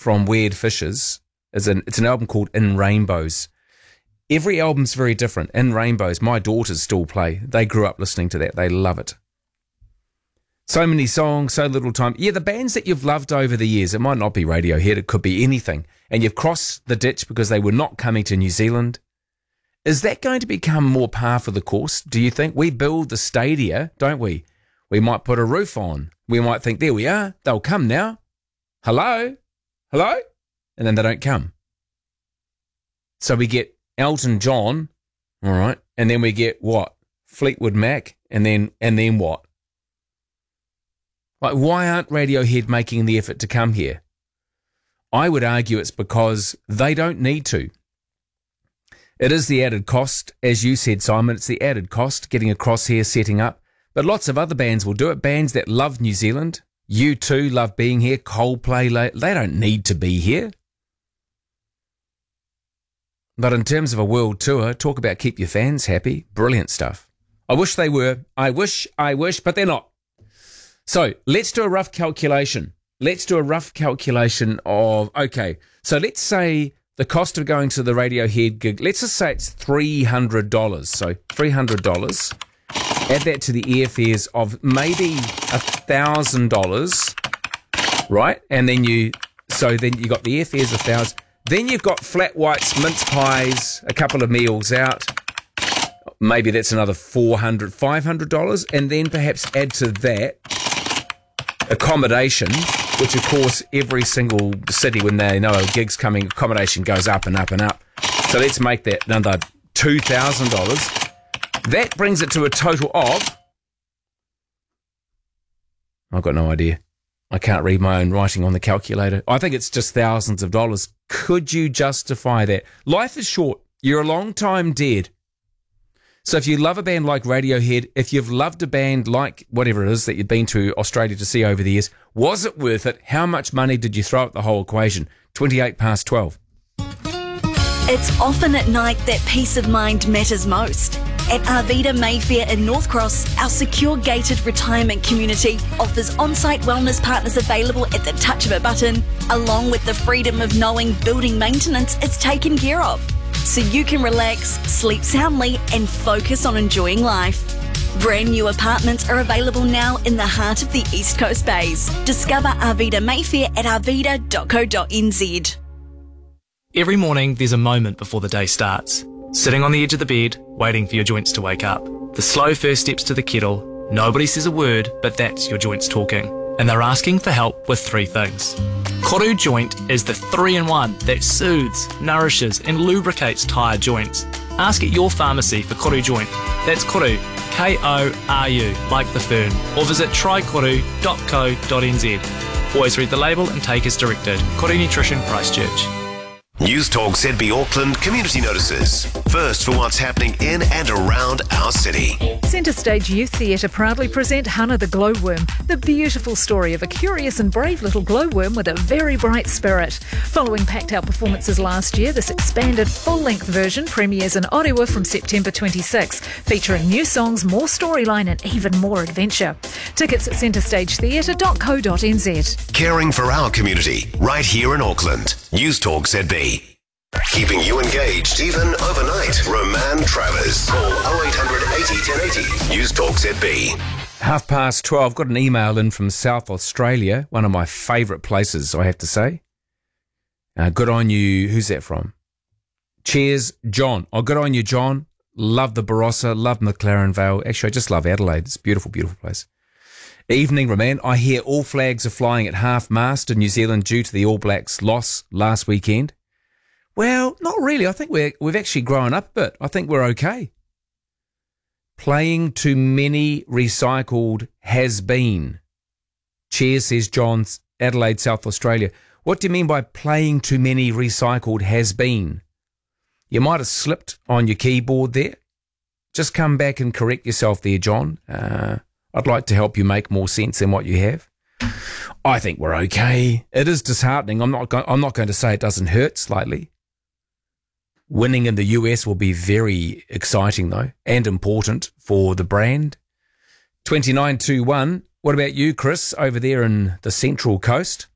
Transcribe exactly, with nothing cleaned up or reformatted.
from Weird Fishes. Is an, it's an album called In Rainbows. Every album's very different. In Rainbows, my daughters still play. They grew up listening to that. They love it. So many songs, so little time. Yeah, the bands that you've loved over the years, it might not be Radiohead, it could be anything. And you've crossed the ditch because they were not coming to New Zealand. Is that going to become more par for the course, do you think? We build the stadia, don't we? We might put a roof on. We might think, there we are, they'll come now. Hello? Hello? And then they don't come. So we get Elton John, all right, and then we get what? Fleetwood Mac, and then and then what? Like, why aren't Radiohead making the effort to come here? I would argue it's because they don't need to. It is the added cost, as you said, Simon, it's the added cost, getting across here, setting up. But lots of other bands will do it, bands that love New Zealand. U two love being here, Coldplay, they don't need to be here. But in terms of a world tour, talk about keep your fans happy. Brilliant stuff. I wish they were. I wish, I wish, but they're not. So let's do a rough calculation. Let's do a rough calculation of, okay, so let's say the cost of going to the Radiohead gig, let's just say it's three hundred dollars. So three hundred dollars. Add that to the airfares of maybe one thousand dollars, right? And then you, so then you got the airfares of one thousand dollars. Then you've got flat whites, mince pies, a couple of meals out. Maybe that's another four hundred dollars, five hundred dollars. And then perhaps add to that accommodation, which of course every single city, when they know a gig's coming, accommodation goes up and up and up. So let's make that another two thousand dollars. That brings it to a total of... I've got no idea. I can't read my own writing on the calculator. I think it's just thousands of dollars. Could you justify that? Life is short. You're a long time dead. So if you love a band like Radiohead, if you've loved a band like whatever it is that you've been to Australia to see over the years, was it worth it? How much money did you throw at the whole equation? twenty-eight past twelve. It's often at night that peace of mind matters most. At Arvida Mayfair in North Cross, our secure gated retirement community offers on-site wellness partners available at the touch of a button, along with the freedom of knowing building maintenance is taken care of, so you can relax, sleep soundly and focus on enjoying life. Brand new apartments are available now in the heart of the East Coast Bays. Discover Arvida Mayfair at arvida dot co dot n z. Every morning there's a moment before the day starts. Sitting on the edge of the bed, waiting for your joints to wake up. The slow first steps to the kettle. Nobody says a word, but that's your joints talking. And they're asking for help with three things. Koru Joint is the three-in-one that soothes, nourishes and lubricates tired joints. Ask at your pharmacy for Koru Joint. That's Koru, K O R U, like the fern. Or visit try koru dot co dot n z. Always read the label and take as directed. Koru Nutrition, Christchurch. News Talk Z B Auckland community notices. First for what's happening in and around our city. Centre Stage Youth Theatre proudly present Hannah the Glowworm, the beautiful story of a curious and brave little glowworm with a very bright spirit. Following packed-out performances last year, this expanded full-length version premieres in Orewa from September twenty-sixth, featuring new songs, more storyline and even more adventure. Tickets at centre stage theatre dot co dot n z. Caring for our community, right here in Auckland. News Talk Z B. Keeping you engaged even overnight. Roman Travers. Call oh eight hundred eighty ten eighty. News Talk Z B. Half past twelve. Got an email in from South Australia, one of my favourite places, I have to say. Uh, good on you. Who's that from? Cheers, John. Oh, good on you, John. Love the Barossa. Love McLaren Vale. Actually, I just love Adelaide. It's a beautiful, beautiful place. Evening, Roman. I hear all flags are flying at half-mast in New Zealand due to the All Blacks' loss last weekend. Well, not really. I think we're, we've actually grown up a bit. I think we're okay. Playing too many recycled has been. Cheers, says John, Adelaide, South Australia. What do you mean by playing too many recycled has been? You might have slipped on your keyboard there. Just come back and correct yourself there, John. Uh, I'd like to help you make more sense than what you have. I think we're okay. It is disheartening. I'm not go- I'm not going to say it doesn't hurt slightly. Winning in the U S will be very exciting, though, and important for the brand. twenty-nine two one. What about you, Chris, over there in the Central Coast?